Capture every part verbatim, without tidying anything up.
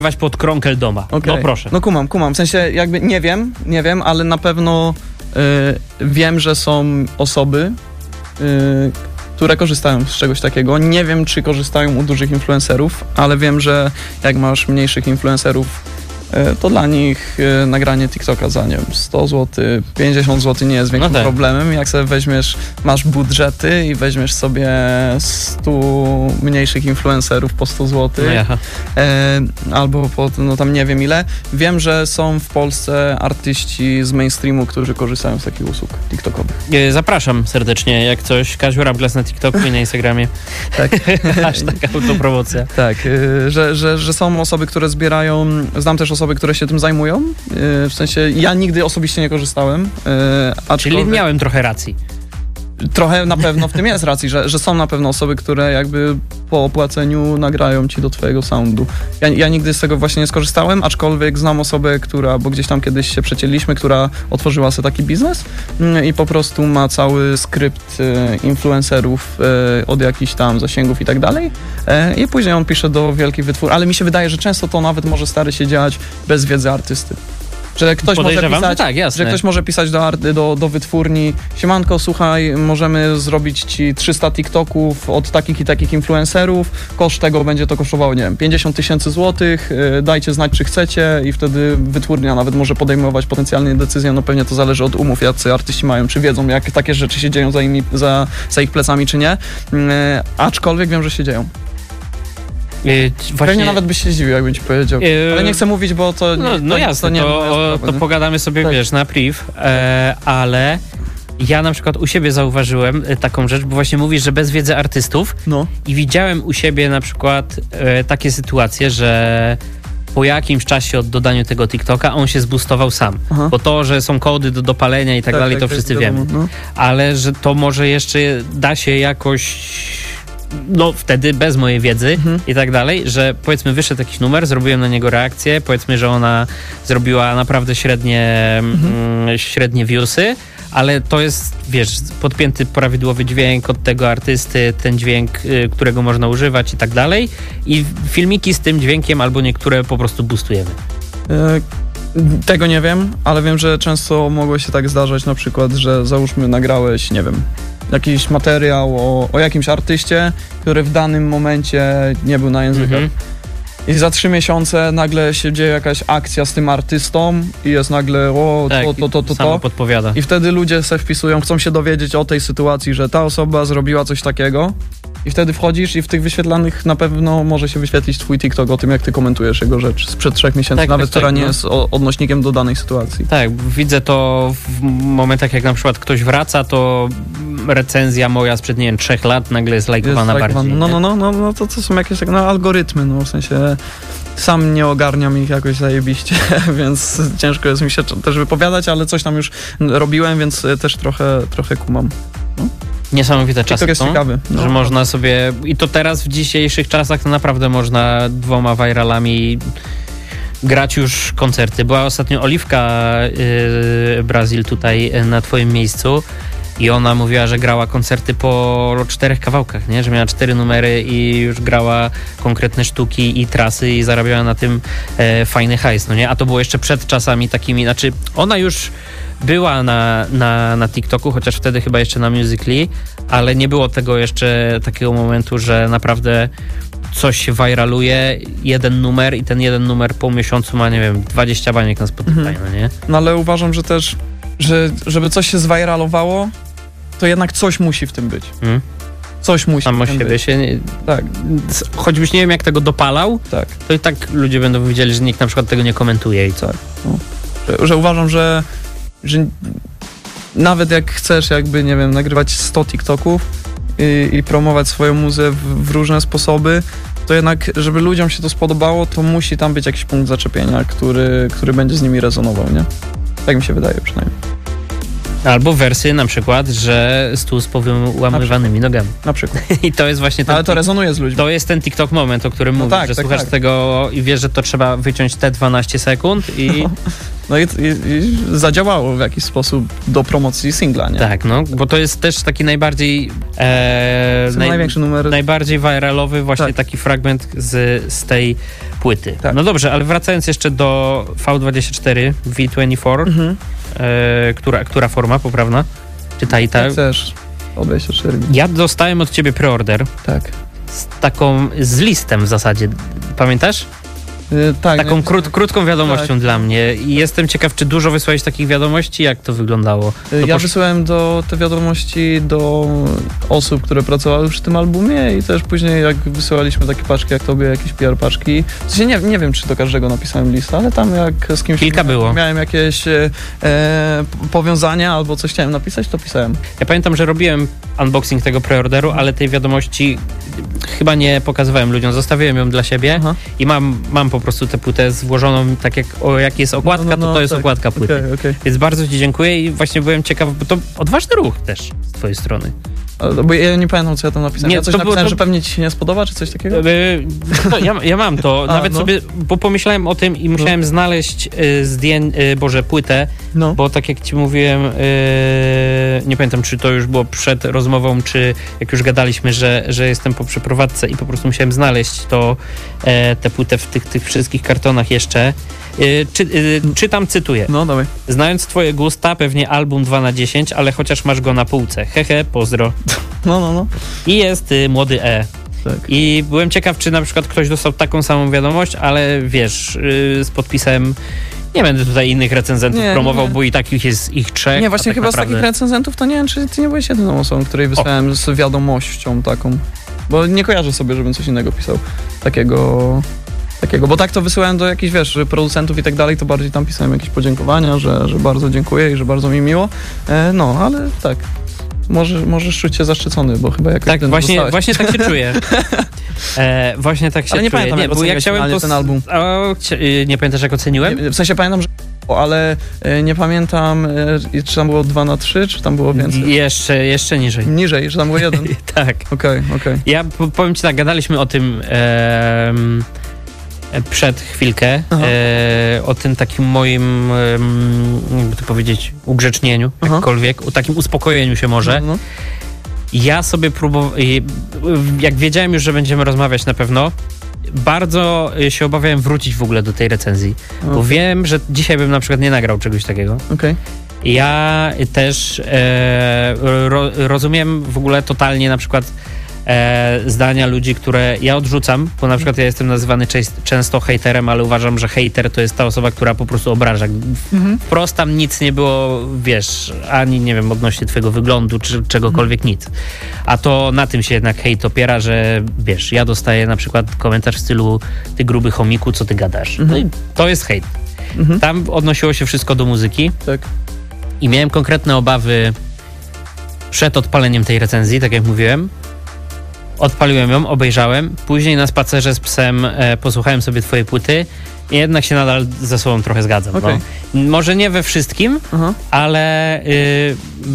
pod kronkel doma. Okay. No proszę. No kumam, kumam. W sensie jakby nie wiem, nie wiem, ale na pewno y, wiem, że są osoby, y, które korzystają z czegoś takiego. Nie wiem, czy korzystają u dużych influencerów, ale wiem, że jak masz mniejszych influencerów, to dla nich nagranie TikToka za, nie wiem, sto złotych, pięćdziesiąt złotych nie jest większym no tak. problemem. Jak sobie weźmiesz, masz budżety i weźmiesz sobie stu mniejszych influencerów po sto złotych, no jaha. e, albo po, no tam nie wiem ile. Wiem, że są w Polsce artyści z mainstreamu, którzy korzystają z takich usług TikTokowych. Zapraszam serdecznie, jak coś, Kaziu Rablas na TikToku i na Instagramie. Tak. Hashtag autopromocja. Tak, y, że, że, że są osoby, które zbierają, znam też osoby, które się tym zajmują, y, w sensie ja nigdy osobiście nie korzystałem. Y, aczkolwiek... Czyli miałem trochę racji. Trochę na pewno w tym jest racji, że, że są na pewno osoby, które jakby po opłaceniu nagrają ci do twojego soundu. Ja, ja nigdy z tego właśnie nie skorzystałem, aczkolwiek znam osobę, która, bo gdzieś tam kiedyś się przecięliśmy, która otworzyła sobie taki biznes y, i po prostu ma cały skrypt y, influencerów y, od jakichś tam zasięgów i tak dalej y, i później on pisze do wielkich wytwórni, ale mi się wydaje, że często to nawet może stary się dziać bez wiedzy artysty. Że ktoś, może pisać, tak, że ktoś może pisać do, do, do wytwórni: siemanko, słuchaj, możemy zrobić ci trzysta TikToków od takich i takich influencerów, koszt tego będzie to kosztowało, nie wiem, pięćdziesiąt tysięcy złotych, yy, dajcie znać, czy chcecie, i wtedy wytwórnia nawet może podejmować potencjalnie decyzję. No pewnie to zależy od umów, jacy artyści mają, czy wiedzą, jak takie rzeczy się dzieją za, imi, za, za ich plecami, czy nie. Yy, aczkolwiek wiem, że się dzieją. Yy, właśnie... Pewnie nawet byś się zdziwił, jakbym ci powiedział. Yy... Ale nie chcę mówić, bo to... No, no to, jasne, to, nie to, sprawa, to pogadamy sobie, tak. wiesz, na priv, e, ale ja na przykład u siebie zauważyłem taką rzecz, bo właśnie mówisz, że bez wiedzy artystów, no. i widziałem u siebie na przykład e, takie sytuacje, że po jakimś czasie od dodania tego TikToka on się zboostował sam. Aha. Bo to, że są kody do dopalenia i tak, tak dalej, tak, to wszyscy wiemy. No. Ale że to może jeszcze da się jakoś... No wtedy bez mojej wiedzy mhm. i tak dalej, że powiedzmy wyszedł jakiś numer, zrobiłem na niego reakcję, powiedzmy, że ona zrobiła naprawdę średnie, mhm. mm, średnie viewsy, ale to jest, wiesz, podpięty prawidłowy dźwięk od tego artysty, ten dźwięk, y, którego można używać i tak dalej, i filmiki z tym dźwiękiem albo niektóre po prostu boostujemy. E- Tego nie wiem, ale wiem, że często mogło się tak zdarzać, na przykład, że załóżmy nagrałeś, nie wiem, jakiś materiał o, o jakimś artyście, który w danym momencie nie był na językach. Mhm. I za trzy miesiące nagle się dzieje jakaś akcja z tym artystą i jest nagle o, tak, to, to, to, to, samo to. podpowiada. I wtedy ludzie se wpisują, chcą się dowiedzieć o tej sytuacji, że ta osoba zrobiła coś takiego. I wtedy wchodzisz i w tych wyświetlanych na pewno może się wyświetlić twój TikTok o tym, jak ty komentujesz jego rzecz sprzed trzech miesięcy, tak, nawet tak, która tak, nie no. jest odnośnikiem do danej sytuacji. Tak, widzę to w momentach, jak na przykład ktoś wraca, to recenzja moja sprzed, nie wiem, trzech lat nagle jest lajkowana jest bardziej. No, no, no, no, no, to, to są jakieś no, algorytmy, no w sensie sam nie ogarniam ich jakoś zajebiście, więc ciężko jest mi się też wypowiadać, ale coś tam już robiłem, więc też trochę, trochę kumam. No. Niesamowite czasy jest są, ciekawy, no. że można sobie, i to teraz w dzisiejszych czasach to naprawdę można dwoma viralami grać już koncerty. Była ostatnio Oliwka yy, Brazil tutaj na twoim miejscu i ona mówiła, że grała koncerty po czterech kawałkach, nie? Że miała cztery numery i już grała konkretne sztuki i trasy i zarabiała na tym e, fajny hajs, no nie? A to było jeszcze przed czasami takimi, znaczy ona już była na, na, na TikToku, chociaż wtedy chyba jeszcze na Musical.ly, ale nie było tego jeszcze takiego momentu, że naprawdę coś się viraluje, jeden numer i ten jeden numer po miesiącu ma, nie wiem, dwadzieścia baniek na Spotify, mhm. no nie? No ale uważam, że też, że żeby coś się zwiralowało, to jednak coś musi w tym być. Hmm? Coś musi Samo w tym siebie być. Się nie, tak. Choćbyś nie wiem, jak tego dopalał, tak. to i tak ludzie będą widzieli, że nikt na przykład tego nie komentuje i co. Tak. No. Że, że uważam, że że nawet jak chcesz jakby, nie wiem, nagrywać sto TikToków i, i promować swoją muzę w, w różne sposoby, to jednak, żeby ludziom się to spodobało, to musi tam być jakiś punkt zaczepienia, który, który będzie z nimi rezonował, nie? Tak mi się wydaje przynajmniej. Albo wersy na przykład, że stół z powyłamywanymi nogami. Na przykład. I to jest właśnie ten... Ale to rezonuje z ludźmi. To jest ten TikTok moment, o którym no mówisz, tak, że tak, słuchasz tak. tego i wiesz, że to trzeba wyciąć te dwanaście sekund i... No, no i, i, i zadziałało w jakiś sposób do promocji singla, nie? Tak, no, bo to jest też taki najbardziej... E, naj, największy numer. Najbardziej viralowy właśnie tak. taki fragment z, z tej płyty. Tak. No dobrze, ale wracając jeszcze do V dwadzieścia cztery, V dwadzieścia cztery, Mhm. e, która, która forma poprawna? Czy ta i ta? Jak chcesz. V dwadzieścia cztery. Ja dostałem od ciebie preorder Tak. z taką, z listem w zasadzie. Pamiętasz? Yy, tak. Taką nie- krót, krótką wiadomością Tak. dla mnie. I jestem ciekaw, czy dużo wysłałeś takich wiadomości? Jak to wyglądało? Yy, To Ja posz- wysyłałem do, te wiadomości do osób, które pracowały przy tym albumie i też później jak wysyłaliśmy takie paczki jak tobie, jakieś P R paczki. W sensie nie, nie wiem, czy do każdego napisałem list, ale tam jak z kimś Kilka było. miałem jakieś e, e, powiązania albo coś chciałem napisać, to pisałem. Ja pamiętam, że robiłem unboxing tego preorderu, ale tej wiadomości chyba nie pokazywałem ludziom. Zostawiłem ją dla siebie Aha. i mam, mam po prostu tę płytę złożoną tak jak, o, jak jest okładka, No, no, no, to to jest tak. okładka płyty. Okej, okej. Więc bardzo ci dziękuję i właśnie byłem ciekaw, bo to odważny ruch też z twojej strony. Ale- Bo ja nie pamiętam, co ja tam napisałem. Nie, ja coś to było- napisałem, to- że pewnie ci się nie spodoba, czy coś takiego? Yy, to ja, ja mam to, A, nawet no. sobie, bo pomyślałem o tym i musiałem znaleźć y, zdję, y, Boże, płytę, No. bo tak jak ci mówiłem, y, nie pamiętam, czy to już było przed rozmową, czy jak już gadaliśmy, że, że jestem po przeprowadzce i po prostu musiałem znaleźć to, e, tę płytę w tych, tych wszystkich kartonach jeszcze. Y, czy, y, czytam, cytuję. No, dawaj. Znając twoje gusta, pewnie album dwa na dziesięć, ale chociaż masz go na półce. Hehe, pozdro. No, no, no. I jest y, młody E. Tak. I byłem ciekaw, czy na przykład ktoś dostał taką samą wiadomość, ale wiesz, yy, z podpisem nie będę tutaj innych recenzentów Nie, promował, nie. bo i tak ich jest ich trzech. Nie, a właśnie tak chyba naprawdę... z takich recenzentów to nie wiem, czy ty nie byłeś jedyną osobą, której wysłałem z wiadomością taką. Bo nie kojarzę sobie, żebym coś innego pisał. Takiego... Takiego, bo tak to wysyłałem do jakichś, wiesz, producentów i tak dalej, to bardziej tam pisałem jakieś podziękowania, że, że bardzo dziękuję i że bardzo mi miło. E, no, ale tak. Może, możesz czuć się zaszczycony, bo chyba jakoś Tak, ten właśnie, dostałeś. właśnie tak się czuję. E, właśnie tak się Ale nie czuję. pamiętam, jak bo ja oceniłeś chciałem finalnie pos- ten album. O, chcia- y, nie pamiętasz, jak oceniłem? Nie, w sensie pamiętam, że ale e, nie pamiętam, e, czy tam było dwa na trzy, czy tam było więcej. Jeszcze, jeszcze niżej. Niżej, że tam było jeden. Tak. Okej, okej. Ja p- powiem ci tak, gadaliśmy o tym em, przed chwilkę, Aha. e, o tym takim moim, em, jakby to powiedzieć, ugrzecznieniu, Aha. jakkolwiek, o takim uspokojeniu się może. No, no. Ja sobie próbowałem, jak wiedziałem już, że będziemy rozmawiać na pewno, bardzo się obawiałem wrócić w ogóle do tej recenzji, bo Okej. wiem, że dzisiaj bym na przykład nie nagrał czegoś takiego. Okej. Ja też e, ro, rozumiem w ogóle totalnie na przykład e, zdania ludzi, które ja odrzucam, bo na przykład ja jestem nazywany częst, często hejterem, ale uważam, że hejter to jest ta osoba, która po prostu obraża. Mhm. Wprost tam nic nie było, wiesz, ani nie wiem, odnośnie twojego wyglądu, czy czegokolwiek, nic. A to na tym się jednak hejt opiera, że wiesz, ja dostaję na przykład komentarz w stylu ty gruby chomiku, co ty gadasz? No i to jest hejt. Mhm. Tam odnosiło się wszystko do muzyki. Tak. I miałem konkretne obawy przed odpaleniem tej recenzji, tak jak mówiłem. Odpaliłem ją, obejrzałem. Później na spacerze z psem e, posłuchałem sobie twojej płyty i jednak się nadal ze sobą trochę zgadzam. Okej. No. Może nie we wszystkim, Aha. ale y,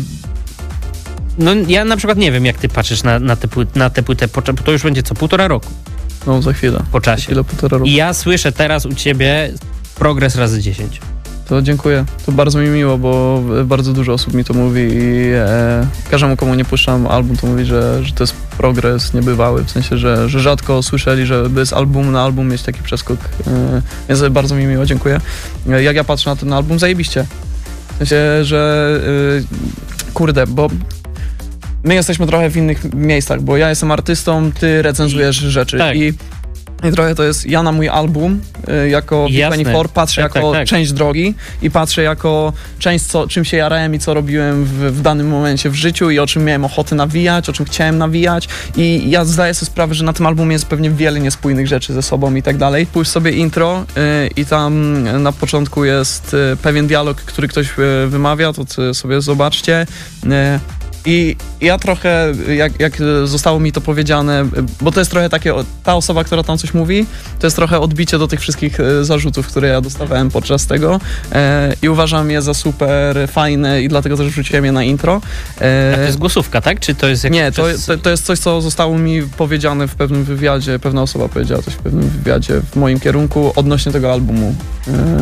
no ja na przykład nie wiem, jak ty patrzysz na, na, tę płyt, na tę płytę. Po, to już będzie co, półtora roku No, za chwilę. po Za czasie. chwilę, półtora roku. I ja słyszę teraz u ciebie progres razy dziesięć. To dziękuję. To bardzo mi miło, bo bardzo dużo osób mi to mówi i e, każdemu, komu nie puszczam album, to mówi, że, że to jest progres niebywały, w sensie, że, że rzadko słyszeli, żeby z albumu na album mieć taki przeskok. E, więc bardzo mi miło, dziękuję. E, jak ja patrzę na ten album, zajebiście. W sensie, że e, kurde, bo my jesteśmy trochę w innych miejscach, bo ja jestem artystą, ty recenzujesz rzeczy tak. i I trochę to jest ja na mój album y, jako Jasne. Big dwadzieścia cztery patrzę Tak, jako tak, tak. część drogi i patrzę jako część, co, czym się jarałem i co robiłem w, w danym momencie w życiu i o czym miałem ochotę nawijać, o czym chciałem nawijać i ja zdaję sobie sprawę, że na tym albumie jest pewnie wiele niespójnych rzeczy ze sobą i tak dalej. Pójść sobie intro y, i tam na początku jest y, pewien dialog, który ktoś y, wymawia, to ty sobie zobaczcie. Y, I ja trochę, jak, jak zostało mi to powiedziane, bo to jest trochę takie, ta osoba, która tam coś mówi, to jest trochę odbicie do tych wszystkich e, zarzutów, które ja dostawałem podczas tego e, i uważam je za super fajne i dlatego też wrzuciłem je na intro. E, A to jest głosówka, tak? Czy to jest jak nie, to, przez... to, to jest coś, co zostało mi powiedziane w pewnym wywiadzie, pewna osoba powiedziała coś w pewnym wywiadzie w moim kierunku odnośnie tego albumu. E,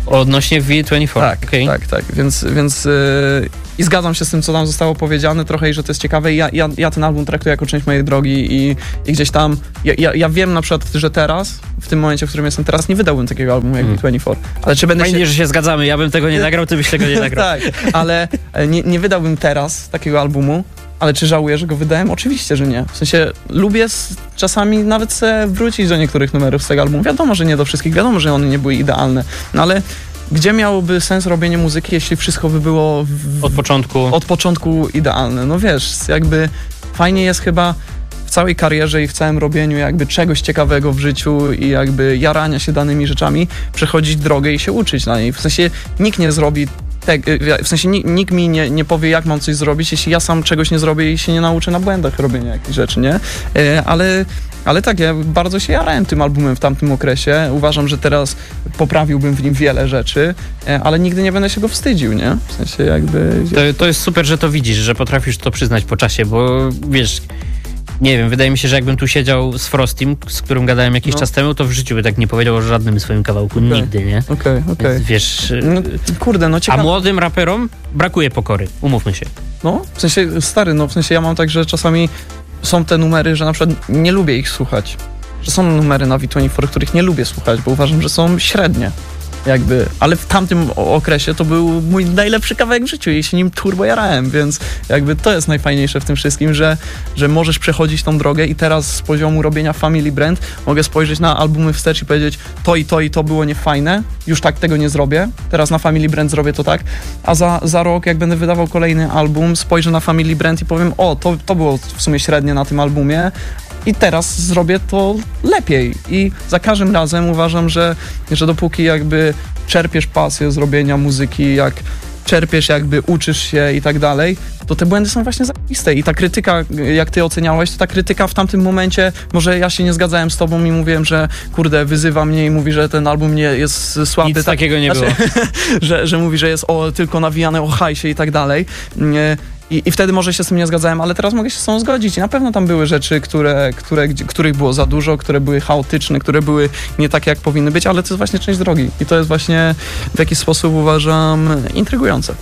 Odnośnie V dwadzieścia cztery. Tak, okay. tak, tak, więc, więc yy, i zgadzam się z tym, co tam zostało powiedziane trochę i że to jest ciekawe i ja, ja, ja ten album traktuję jako część mojej drogi i, i gdzieś tam, ja, ja, ja wiem na przykład, że teraz, w tym momencie, w którym jestem teraz, nie wydałbym takiego albumu jak V dwadzieścia cztery, ale czy będę Fajnie, się... że się zgadzamy, ja bym tego nie nagrał, ty byś tego nie nagrał. Tak, ale nie, nie wydałbym teraz takiego albumu, ale czy żałuję, że go wydałem? Oczywiście, że nie. W sensie lubię s- czasami nawet se wrócić do niektórych numerów z tego albumu. Wiadomo, że nie do wszystkich, wiadomo, że one nie były idealne, no ale gdzie miałoby sens robienie muzyki, jeśli wszystko by było w, Od początku. od początku idealne? No wiesz, jakby fajnie jest chyba w całej karierze i w całym robieniu jakby czegoś ciekawego w życiu i jakby jarania się danymi rzeczami, przechodzić drogę i się uczyć na niej. W sensie nikt nie zrobi Te, w sensie nikt mi nie, nie powie, jak mam coś zrobić, jeśli ja sam czegoś nie zrobię i się nie nauczę na błędach robienia jakichś rzeczy, nie? E, ale, ale tak, ja bardzo się jarałem tym albumem w tamtym okresie. Uważam, że teraz poprawiłbym w nim wiele rzeczy, e, ale nigdy nie będę się go wstydził, nie? W sensie jakby... To, to jest super, że to widzisz, że potrafisz to przyznać po czasie, bo wiesz... Nie wiem, wydaje mi się, że jakbym tu siedział z Frostim, z którym gadałem jakiś no. czas temu, to w życiu by tak nie powiedział o żadnym swoim kawałku. Okay. Nigdy, nie? Okej, okay, okej. Okay. Wiesz... No, kurde, no ciekawe. A młodym raperom brakuje pokory, umówmy się. No, w sensie stary, no w sensie ja mam tak, że czasami są te numery, że na przykład nie lubię ich słuchać. Że są numery na V dwadzieścia cztery, których nie lubię słuchać, bo uważam, że są średnie. Jakby, ale w tamtym okresie to był mój najlepszy kawałek w życiu i się nim turbo jarałem, więc jakby to jest najfajniejsze w tym wszystkim, że, że możesz przechodzić tą drogę i teraz z poziomu robienia Family Brand mogę spojrzeć na albumy wstecz i powiedzieć to i to i to było niefajne, już tak tego nie zrobię, teraz na Family Brand zrobię to tak, a za, za rok jak będę wydawał kolejny album, spojrzę na Family Brand i powiem o, to, to było w sumie średnie na tym albumie, i teraz zrobię to lepiej i za każdym razem uważam, że, że dopóki jakby czerpiesz pasję z robienia muzyki, jak czerpiesz jakby, uczysz się i tak dalej, to te błędy są właśnie zajebiste i ta krytyka, jak ty oceniałeś, to ta krytyka w tamtym momencie, może ja się nie zgadzałem z tobą i mówiłem, że kurde, wyzywa mnie i mówi, że ten album nie jest słaby. Nic tak, takiego nie znaczy, było. że, że mówi, że jest o, tylko nawijane o hajsie i tak dalej. Nie, I, I wtedy może się z tym nie zgadzałem, ale teraz mogę się z tym zgodzić. I na pewno tam były rzeczy, które, które, gdzie, których było za dużo, które były chaotyczne, które były nie takie, jak powinny być, ale to jest właśnie część drogi. I to jest właśnie w jakiś sposób, uważam, intrygujące.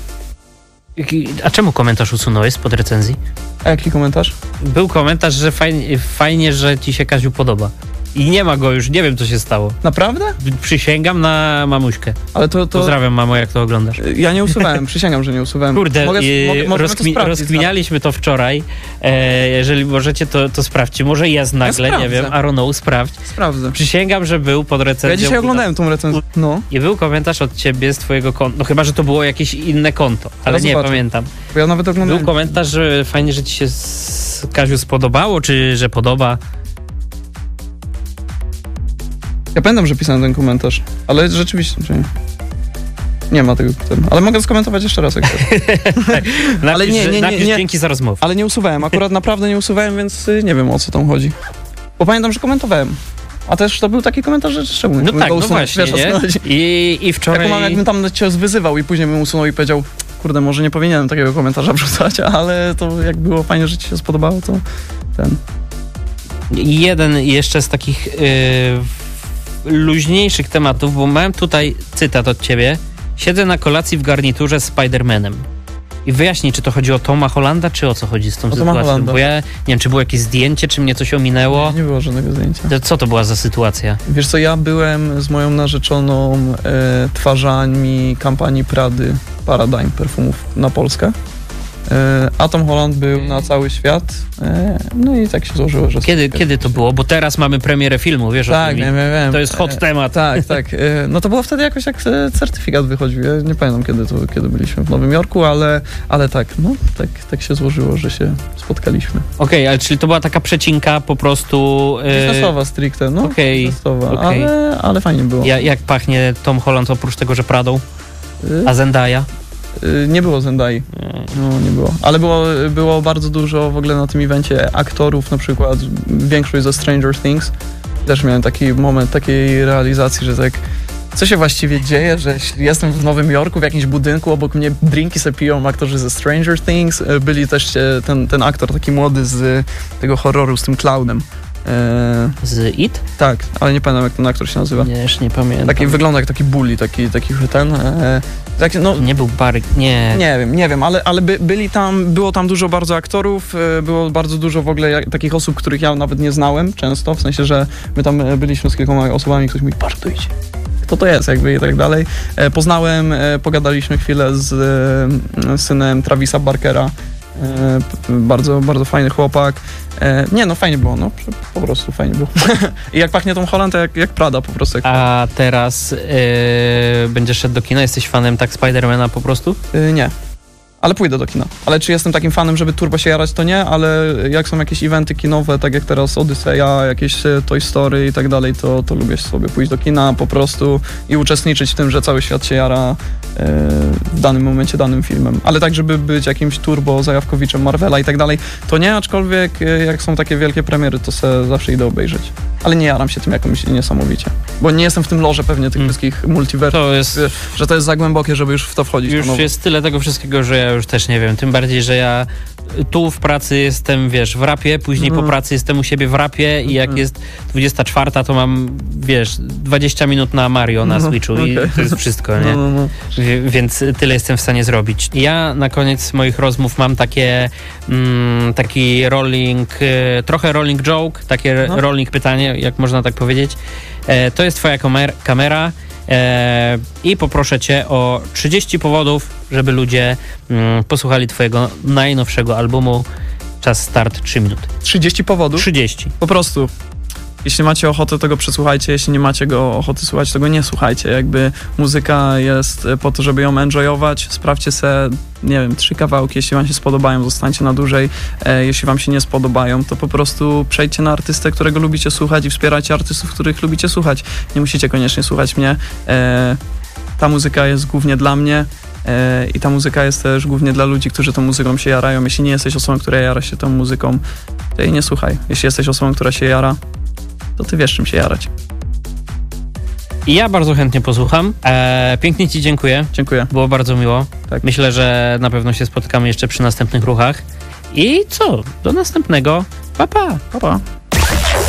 A czemu komentarz usunąłeś spod recenzji? A jaki komentarz? Był komentarz, że fajnie, fajnie, że ci się Kaziu podoba. I nie ma go już, nie wiem, co się stało. Naprawdę? Przysięgam na mamuśkę. Ale to, to... Pozdrawiam, mamo, jak to oglądasz. Ja nie usuwałem, przysięgam, że nie usuwałem. Kurde, mogę, mogę, mogę rozkmi- to rozkminialiśmy to wczoraj. E, jeżeli możecie, to, to sprawdźcie. Może jest nagle, ja nie wiem, I don't know, sprawdź. Sprawdzę. Przysięgam, że był pod recenzją. Ja dzisiaj oglądałem tą recenzję. No. I był komentarz od ciebie z twojego konta. No chyba, że to było jakieś inne konto, ale Teraz nie zobaczę. pamiętam. Bo ja nawet oglądałem. Był komentarz, że fajnie, że ci się z Kaziu spodobało, czy że podoba. Ja pamiętam, że pisałem ten komentarz, ale rzeczywiście... Czyli... Nie ma tego ten. Ale mogę skomentować jeszcze raz, jak chcesz. napisz, Ale nie, nie, nie, napisz nie. dzięki za rozmowę. Ale nie usuwałem, akurat naprawdę nie usuwałem, więc y, nie wiem, o co tam chodzi. Bo pamiętam, że komentowałem. A też to był taki komentarz, że czemu No bym tak, go no usunął? właśnie, Wiesz, o co nie? chodzi? I, I wczoraj... Jak mam, jakbym tam cię wyzywał i później bym usunął i powiedział, kurde, może nie powinienem takiego komentarza wrzucać, ale to jak było fajnie, że ci się spodobało, to ten... Jeden jeszcze z takich yy, luźniejszych tematów, bo mam tutaj cytat od ciebie. Siedzę na kolacji w garniturze z Spider-Manem. I wyjaśnij, czy to chodzi o Toma Hollanda, czy o co chodzi z tą o sytuacją? Bo ja nie wiem, czy było jakieś zdjęcie, czy mnie coś ominęło. Nie, nie było żadnego zdjęcia. To co to była za sytuacja? Wiesz co, ja byłem z moją narzeczoną e, twarzami kampanii Prady Paradigm perfumów na Polskę. E, a Tom Holland był na cały świat. E, no i tak się złożyło, że... Kiedy, kiedy to było? Bo teraz mamy premierę filmu, wiesz Tak, o tym? wiem, wiem, wiem. To jest hot temat. E, tak, tak. E, no to było wtedy jakoś jak e, certyfikat wychodził. Ja nie pamiętam, kiedy, to, kiedy byliśmy w Nowym Jorku, ale, ale tak, no tak, tak się złożyło, że się spotkaliśmy. Okej, okay, ale czyli to była taka przecinka po prostu... Yy... Biznesowa stricte, no. Okej, Biznesowa, okay. ale, ale fajnie było. Ja, jak pachnie Tom Holland oprócz tego, że Pradą? A Zendaya? Nie było Zendai. No, nie było. Ale było, było bardzo dużo w ogóle na tym evencie aktorów, na przykład większość ze Stranger Things. Też miałem taki moment takiej realizacji, że tak, co się właściwie dzieje, że jestem w Nowym Jorku, w jakimś budynku, obok mnie drinki se piją aktorzy ze Stranger Things. Byli też ten, ten aktor taki młody z tego horroru z tym clownem. E, Z It? tak, ale nie pamiętam jak ten aktor się nazywa. Nie, już nie pamiętam. Taki wygląda jak taki bully, taki, taki ten. E, taki, no, Nie był Barry, nie. Nie wiem, nie wiem, ale, ale by, byli tam, było tam dużo bardzo aktorów, e, było bardzo dużo w ogóle jak, takich osób, których ja nawet nie znałem często, w sensie, że my tam e, byliśmy z kilkoma osobami, ktoś mówi, patrz, to idzie. Kto to jest, jakby i tak dalej. E, poznałem, e, pogadaliśmy chwilę z e, synem Travisa Barkera. E, bardzo, bardzo fajny chłopak. E, nie, no fajnie było, no po prostu fajnie było. I jak pachnie Tom Holland, to jak, jak Prada po prostu. Jak A teraz yy, będziesz szedł do kina? Jesteś fanem tak Spidermana po prostu? e, nie. Ale pójdę do kina. Ale czy jestem takim fanem, żeby turbo się jarać, to nie, ale jak są jakieś eventy kinowe, tak jak teraz Odyseja, jakieś e, Toy Story i tak dalej, to, to lubię sobie pójść do kina po prostu i uczestniczyć w tym, że cały świat się jara e, w danym momencie danym filmem. Ale tak, żeby być jakimś turbo zajawkowiczem Marvela i tak dalej, to nie, aczkolwiek e, jak są takie wielkie premiery, to se zawsze idę obejrzeć. Ale nie jaram się tym jakimś niesamowicie. Bo nie jestem w tym lorze pewnie tych Mm. wszystkich multiversów, To jest... że to jest za głębokie, żeby już w to wchodzić. Już no, jest tyle tego wszystkiego, że ja już też nie wiem. Tym bardziej, że ja tu w pracy jestem, wiesz, w rapie, później Mhm. po pracy jestem u siebie w rapie i jak Mhm. jest dwudziesta czwarta, to mam, wiesz, dwadzieścia minut na Mario na No, Switchu i okej. to jest wszystko, nie? no, no, no. Wie- Więc tyle jestem w stanie zrobić. Ja na koniec moich rozmów mam takie mm, taki rolling, e, trochę rolling joke, takie No. rolling pytanie, jak można tak powiedzieć. E, to jest twoja kamer- kamera e, i poproszę cię o trzydzieści powodów, żeby ludzie mm, posłuchali twojego najnowszego albumu. Czas start trzy minuty. trzydzieści powodów? trzydzieści. Po prostu. Jeśli macie ochotę, tego przesłuchajcie, jeśli nie macie go ochoty słuchać, tego nie słuchajcie. Jakby muzyka jest po to, żeby ją enjoyować. Sprawdźcie se, nie wiem, trzy kawałki, jeśli wam się spodobają, zostańcie na dłużej. E, jeśli wam się nie spodobają, to po prostu przejdźcie na artystę, którego lubicie słuchać i wspierajcie artystów, których lubicie słuchać. Nie musicie koniecznie słuchać mnie. E, ta muzyka jest głównie dla mnie. E, I ta muzyka jest też głównie dla ludzi, którzy tą muzyką się jarają. Jeśli nie jesteś osobą, która jara się tą muzyką, to jej nie słuchaj. Jeśli jesteś osobą, która się jara, to ty wiesz, czym się jarać. I ja bardzo chętnie posłucham. E, pięknie ci dziękuję. Dziękuję. Było bardzo miło. Tak. Myślę, że na pewno się spotkamy jeszcze przy następnych ruchach. I co? Do następnego. Pa, pa. Pa, pa.